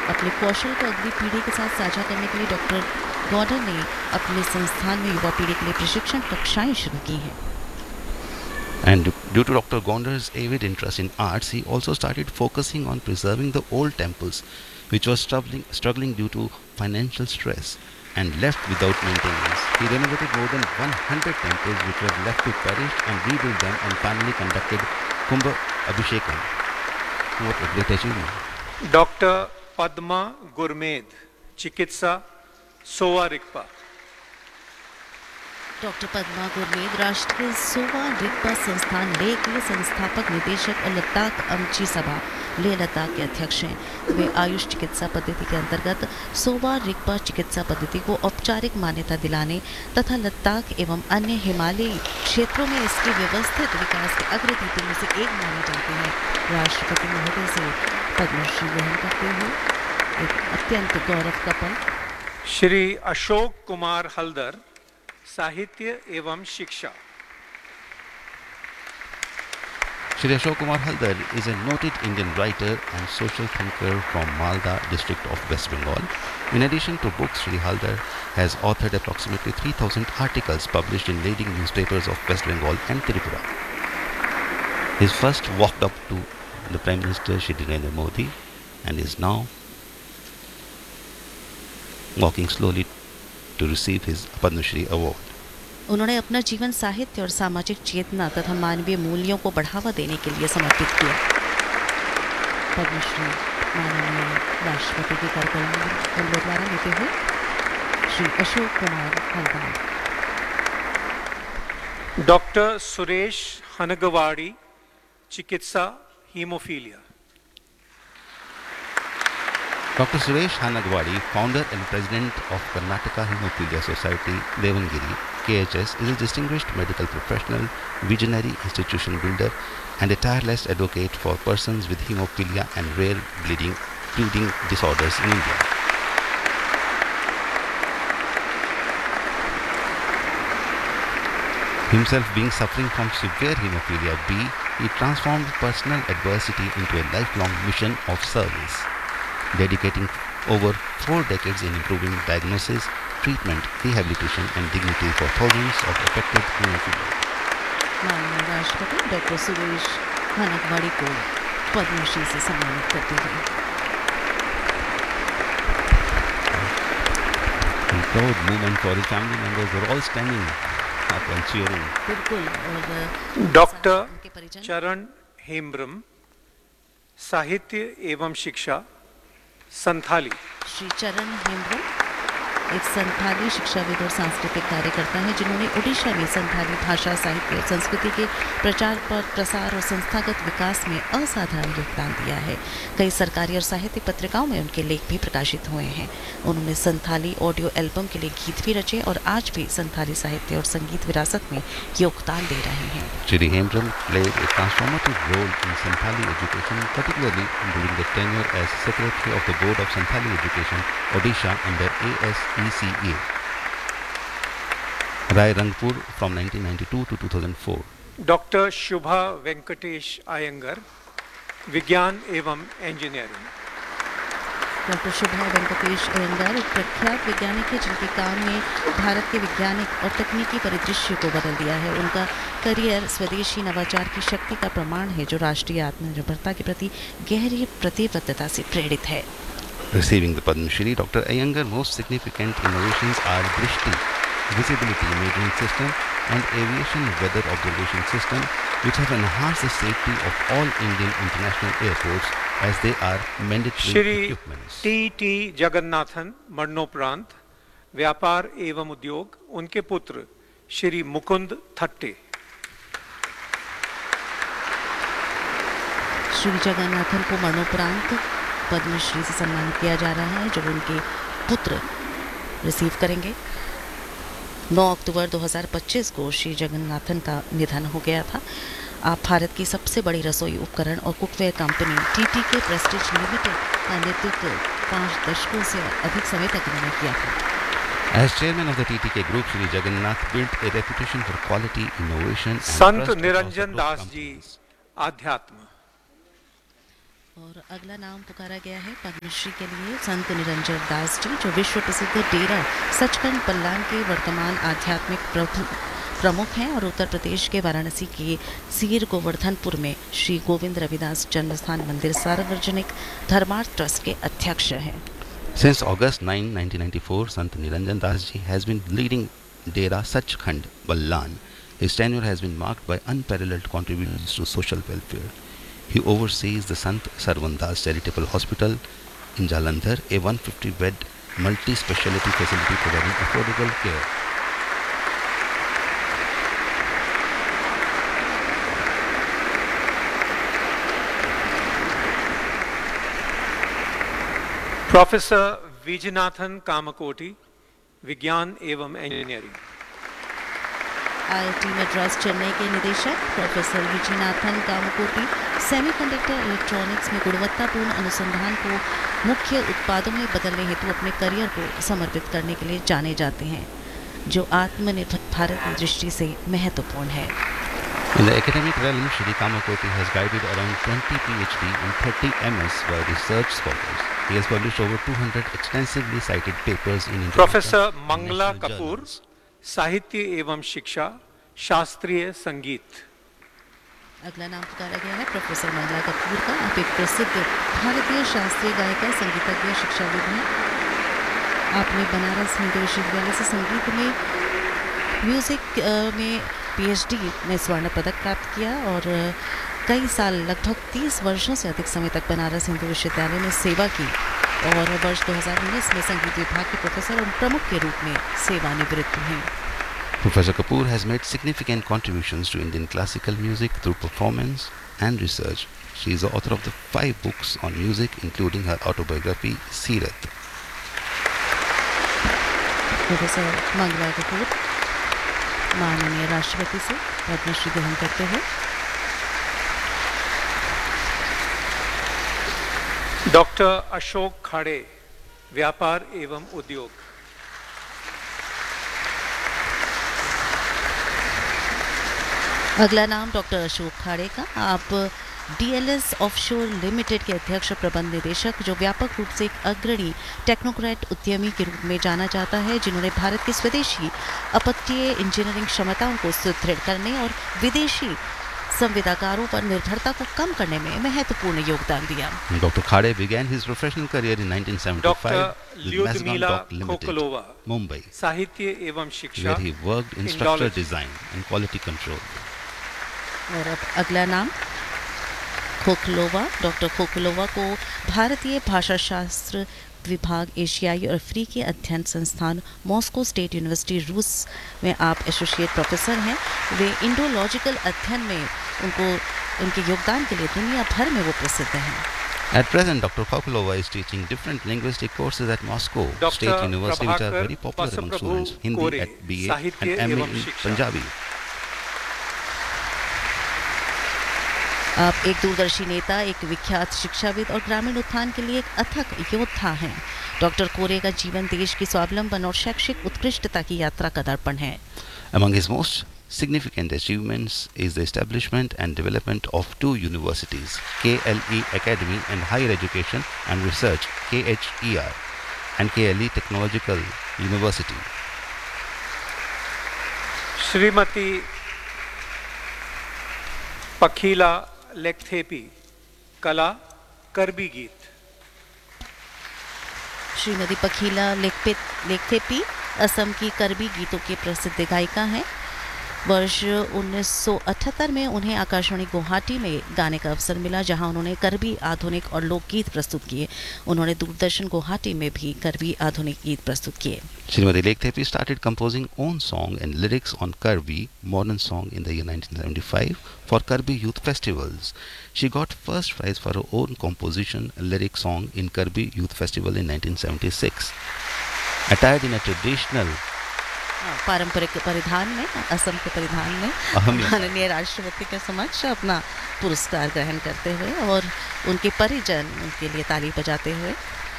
अपने कौशल को अगली पीढ़ी के साथ साझा करने के लिए डॉक्टर गौंडर ने अपने संस्थान में युवा पीढ़ी के लिए प्रशिक्षण कक्षाएं शुरू की हैं। And due to Dr. Gondar's avid interest in arts, he also started focusing on preserving the old temples, which was struggling due to financial stress and left without maintenance. He renovated more than 100 temples which were left to perish and rebuilt them and finally conducted Kumbh Abhishekam. What a great achievement. Doctor Padma गुरमेद, चिकित्सा, Sowa Rigpa. Doctor Padma गुरमेद राष्ट्रीय सोवा रिगपा संस्थान लेह के संस्थापक निदेशक और लद्दाख अमची सभा लेह लद्दाख के अध्यक्ष हैं। वे आयुष चिकित्सा पद्धति के अंतर्गत सोवा रिगपा चिकित्सा पद्धति को औपचारिक मान्यता दिलाने तथा लद्दाख एवं अन्य हिमालयी क्षेत्रों में इसके व्यवस्थित विकास के अग्रदूतों में से एक माने जाते हैं। राष्ट्रपति महोदय से पद्मश्री ग्रहण करते हुए एक अत्यंत गौरव का पल। श्री अशोक कुमार हल्दर, साहित्य एवं शिक्षा। Shri Ashok Kumar Haldar is a noted Indian writer and social thinker from Malda district of West Bengal. In addition to books, Shri Haldar has authored approximately 3,000 articles published in leading newspapers of West Bengal and Tripura. He first walked up to the Prime Minister Shri Narendra Modi and is now walking slowly to receive his Padma Shri award. उन्होंने अपना जीवन साहित्य और सामाजिक चेतना तथा मानवीय मूल्यों को बढ़ावा देने के लिए समर्पित किया। पद्मश्री माननीय राष्ट्रपति के कार्यक्रम द्वारा लेते हुए श्री अशोक कुमार हल्दार। डॉक्टर सुरेश हनगवाड़ी, चिकित्सा, haemophilia. Dr. Suresh Hanagwadi, founder and president of Karnataka Hemophilia Society, Devangiri, KHS, is a distinguished medical professional, visionary institution builder, and a tireless advocate for persons with hemophilia and rare bleeding disorders in India. Himself being suffering from severe hemophilia B, he transformed personal adversity into a lifelong mission of service, dedicating over 4 decades in improving diagnosis, treatment, rehabilitation and dignity for thousands of affected hemophilia. माननीय राष्ट्रपति doctor Suresh हनगवाड़ी को पद्मश्री से सम्मानित करते हैं। In proud movement for his family members were all standing up and cheering. बिल्कुल। और doctor चरण हेम्ब्रम, साहित्य एवं शिक्षा, संथाली। श्री चरण हेम्ब्रम एक संथाली शिक्षाविद और सांस्कृतिक कार्यकर्ता हैं जिन्होंने ओडिशा में संथाली भाषा, साहित्य और संस्कृति के प्रचार प्रसार और संस्थागत विकास में असाधारण योगदान दिया है। कई सरकारी और साहित्यिक पत्रिकाओं में उनके लेख भी प्रकाशित हुए हैं। उन्होंने संथाली ऑडियो एल्बम के लिए गीत भी रचे और आज भी संथाली साहित्य और संगीत विरासत में योगदान दे रहे हैं। Shri Hembram played a transformative role in Santhali education, particularly during the tenure as Secretary of the Board of Santhali Education, Odisha under ASECA, Rai Rangpur from 1992 to 2004. Doctor शुभा वेंकटेश आयंगर, विज्ञान एवं इंजीनियरिंग। डॉक्टर शुभा वेंकटेश अयंगार एक प्रख्यात वैज्ञानिक है जिनके काम ने भारत के वैज्ञानिक और तकनीकी परिदृश्य को बदल दिया है। उनका करियर स्वदेशी नवाचार की शक्ति का प्रमाण है जो राष्ट्रीय आत्मनिर्भरता के प्रति गहरी प्रतिबद्धता से प्रेरित है। Receiving the Padma Shri, Dr. Iyengar most significant innovations are Drishti, visibility measuring system, and aviation weather observation system, which have enhanced the safety of all Indian international airports as they are mandatory Shri equipments. T Jagannathan, मरणोपरांत, व्यापार एवं उद्योग, उनके पुत्र श्री मुकुंद थट्टे। श्री जगन्नाथन को मरणोपरांत पद्मश्री से सम्मानित किया जा रहा है जो उनके पुत्र रिसीव करेंगे। 9 अक्टूबर 2025 को श्री जगन्नाथन का निधन हो गया था। आप भारत की सबसे बड़ी रसोई उपकरण और cookware company TTK Prestige limited का नेतृत्व 5 दशकों से अधिक समय तक उन्होंने किया था। As chairman of the TTK Group, Shri Jagannath built a reputation for quality, innovation, and Sant trust Niranjan across the Das group ji, companies. आध्यात्म। और अगला नाम पुकारा गया है पद्मश्री के लिए संत निरंजन दास जी, जो विश्व प्रसिद्ध डेरा सचखंड बल्लान के वर्तमान आध्यात्मिक प्रमुख हैं और उत्तर प्रदेश के वाराणसी के सीर गोवर्धनपुर में श्री गोविंद रविदास जन्मस्थान मंदिर सार्वजनिक धर्मार्थ ट्रस्ट के अध्यक्ष हैं। Since August 9, 1994, Sant Niranjan Das Ji has been leading Dera Sachkhand, Ballan. His tenure has been marked by unparalleled contributions to social welfare. He oversees the Sant Sarvan Das Charitable Hospital in Jalandhar, a 150-bed multi-speciality facility providing affordable care. Professor विजयनाथन Kamakoti, विज्ञान एवं engineering. IIT Madras Chennai के निदेशक professor विजयनाथन Kamakoti semiconductor electronics में गुणवत्तापूर्ण अनुसंधान को मुख्य उत्पादों में बदलने हेतु अपने करियर को समर्पित करने के लिए जाने जाते हैं, जो आत्मनिर्भर भारत की दृष्टि से महत्वपूर्ण है। In the academic realm, Shri Kamakoti has guided around 20 PhD and 30 MS by research scholars. He has published over 200 extensively cited papers in international professor and Mangla national Kapoor, journals. साहित्य एवं शिक्षा, शास्त्रीय संगीत। अगला नाम पुकारा गया है प्रोफेसर मंगला कपूर का। आप एक प्रसिद्ध भारतीय शास्त्रीय गायिका, संगीतज्ञ, शिक्षाविद हैं। आपने बनारस हिंदू विश्वविद्यालय से संगीत में म्यूजिक में पीएचडी में स्वर्ण पदक प्राप्त किया और कई साल, लगभग 30 वर्षों से अधिक समय तक बनारस हिंदू विश्वविद्यालय में सेवा की और वर्ष 2019 में संगीत विभाग के प्रोफेसर और प्रमुख के रूप में सेवानिवृत्त हुए। Professor Kapoor has made significant contributions to Indian classical music through performance and research. She is the author of the 5 books on music, including her autobiography, Seerat. Professor Mangla Kapoor माननीय राष्ट्रपति से पद्मश्री ग्रहण करते हैं। डॉक्टर अशोक खाड़े, व्यापार एवं उद्योग। अगला नाम डॉक्टर अशोक खाड़े का। आप डीएलएस ऑफशोर लिमिटेड के अध्यक्ष प्रबंध निदेशक, जो व्यापक रूप से एक अग्रणी टेक्नोक्रेट उद्यमी के रूप में जाना जाता है, जिन्होंने भारत की स्वदेशी अपतटीय इंजीनियरिंग क्षमताओं को सुदृढ़ करने और विदेशी संविदाकारों पर निर्भरता को कम करने में महत्वपूर्ण योगदान दिया। Dr. Khade began his professional career in 1975 doctor with Lyudmila Mazagon Dock Limited, खोकलोवा, Mumbai, साहित्य एवं शिक्षा, where he worked in structural Indology। design and quality control. और अब अगला नाम खोखलोवा। डॉक्टर खोखलोवा को भारतीय भाषा शास्त्र विभाग, एशियाई और अफ्रीकी अध्ययन संस्थान, मॉस्को स्टेट यूनिवर्सिटी, रूस में आप एसोसिएट प्रोफेसर हैं। वे इंडोलॉजिकल अध्ययन में उनके योगदान के लिए दुनिया भर में वो प्रसिद्ध हैं। At present, Dr. Khokhilova is teaching different linguistic courses at Moscow State University, which are very popular among students. Hindi at BA and MA in Punjabi. आप एक दूरदर्शी नेता, एक विख्यात शिक्षाविद और ग्रामीण उत्थान के लिए एक अथक योद्धा हैं। डॉक्टर कोरे का जीवन देश की स्वावलंबन और शैक्षिक उत्कृष्टता की यात्रा का दर्पण है। Among his most significant achievements is the establishment and development of 2 universities, KLE Academy and Higher Education and Research, KHER, and KLE Technological University. Shrimati पखीला लेक्थेपी, कला, करबी गीत। श्रीमती पखीला लेक्थेपी असम की करबी गीतों के प्रसिद्ध गायिका हैं। वर्ष 1978 में उन्हें आकाशवाणी गुवाहाटी में गाने का अवसर मिला, जहां उन्होंने करबी आधुनिक और लोकगीत प्रस्तुत किए। उन्होंने दूरदर्शन गुवाहाटी में भी करबी आधुनिक गीत प्रस्तुत किए। Srimati Lekhthepi started composing own song and lyrics on Karbi modern song in the year 1975 for Karbi Youth Festivals. She got first prize for her own composition lyric song in Karbi Youth Festival in 1976. Attired in a traditional पारंपरिक परिधान में, असम के परिधान में, माननीय राष्ट्रपति के समक्ष अपना पुरस्कार ग्रहण करते हुए और उनके परिजन उनके लिए ताली बजाते हुए।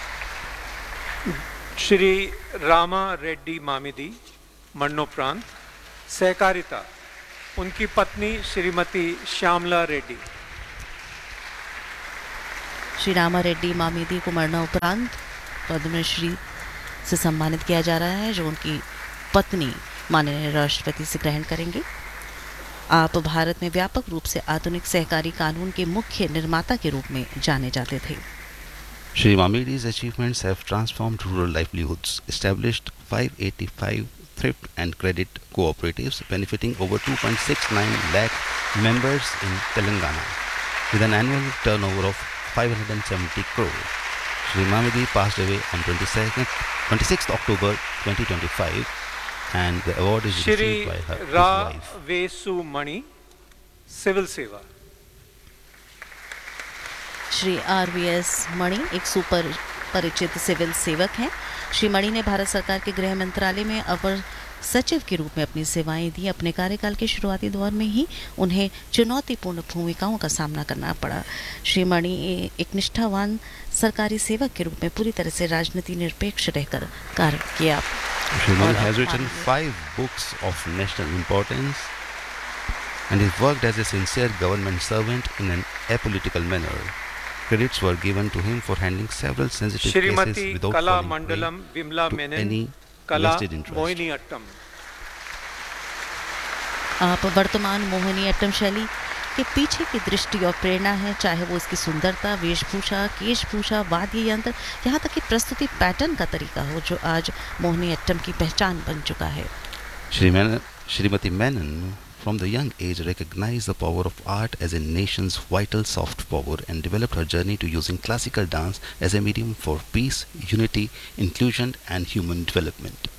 श्री रामा रेड्डी मामिदी, मरणोपरांत, सहकारिता, उनकी पत्नी श्रीमती श्यामला रेड्डी। श्री रामा रेड्डी मामिदी को मरणोपरांत पद्मश्री से सम्मानित किया जा रहा है, जो उनकी पत्नी माननीय राष्ट्रपति से ग्रहण करेंगे। आप भारत में व्यापक रूप से आधुनिक सहकारी कानून के मुख्य निर्माता के रूप में जाने जाते थे। Shri Mamidi's achievements have transformed rural livelihoods, established 585 thrift and credit cooperatives benefiting over 2.69 lakh members in Telangana with an annual turnover of 570 crore. Shri Mamidi passed away on 26th October 2025 and the award is Shri received by her his रा wife. Vesu मणि civil सेवा। Shri RVS मणि एक super परिचित civil सेवक हैं। श्री मणि ने भारत सरकार के गृह मंत्रालय में अपर सचिव के रूप में अपनी सेवाएं दी। अपने कार्यकाल के शुरुआती दौर में ही उन्हें चुनौतीपूर्ण भूमिकाओं का सामना करना पड़ा। श्री मणि एक निष्ठावान सरकारी सेवक के रूप में पूरी तरह से राजनीति निरपेक्ष रहकर कार्य किया। Shri Mani has written 5 books of national importance and has worked as a sincere government servant in an apolitical manner. Credits were given to him for handling several sensitive cases Shrimati without कला falling Mandalam prey Vimla to Menon any कला vested interest. Mohini Attam. आप वर्तमान मोहिनी अट्टम शैली के पीछे की दृष्टि और प्रेरणा है, चाहे वो इसकी सुंदरता, वेशभूषा, केशभूषा, वाद्य यंत्र, यहाँ तक कि प्रस्तुति पैटर्न का तरीका हो, जो आज मोहिनी अट्टम की पहचान बन चुका है। Shrimati Menon, from the young age, recognized the power of art as a nation's vital soft power and developed her journey to using classical dance as a medium for peace, unity, inclusion, and human development.